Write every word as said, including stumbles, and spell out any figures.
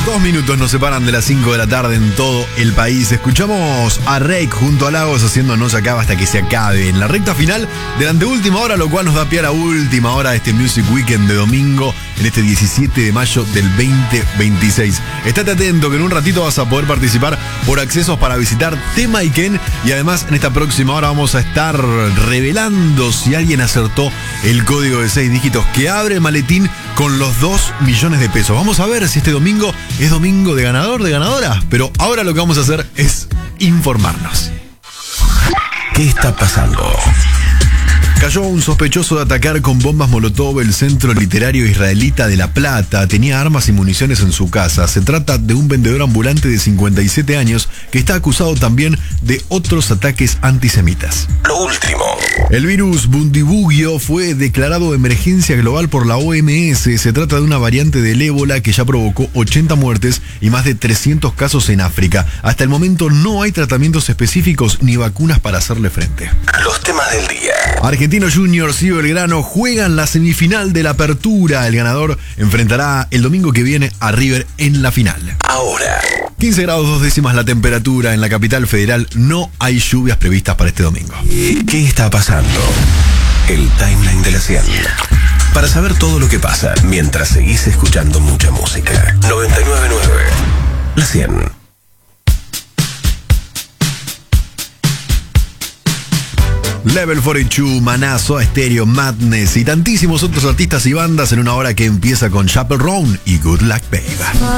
Dos minutos nos separan de las cinco de la tarde en todo el país. Escuchamos a Rake junto a Lagos haciendo No se acaba hasta que se acabe. En la recta final de la anteúltima hora, lo cual nos da pie a la última hora de este Music Weekend de domingo, en este diecisiete de mayo del veinte veintiséis. Estate atento que en un ratito vas a poder participar por accesos para visitar Temaiken. Y además en esta próxima hora vamos a estar revelando si alguien acertó el código de seis dígitos que abre el maletín con los dos millones de pesos. Vamos a ver si este domingo es domingo de ganador, de ganadora. Pero ahora lo que vamos a hacer es informarnos. ¿Qué está pasando? Cayó un sospechoso de atacar con bombas Molotov el centro literario israelita de La Plata. Tenía armas y municiones en su casa. Se trata de un vendedor ambulante de cincuenta y siete años que está acusado también de otros ataques antisemitas. Lo último. El virus Bundibugyo fue declarado emergencia global por la O M S. Se trata de una variante del ébola que ya provocó ochenta muertes y más de trescientos casos en África. Hasta el momento no hay tratamientos específicos ni vacunas para hacerle frente. Los temas del día. Argentinos Juniors y Belgrano juegan la semifinal de la Apertura. El ganador enfrentará el domingo que viene a River en la final. Ahora. quince grados dos décimas la temperatura en la capital federal. No hay lluvias previstas para este domingo. ¿Qué está pasando? El timeline de la cien. Para saber todo lo que pasa mientras seguís escuchando mucha música. noventa y nueve punto nueve. La cien. Level cuarenta y dos, Maná, Soda Stereo, Madness y tantísimos otros artistas y bandas en una hora que empieza con Chappell Roan y Good Luck Babe.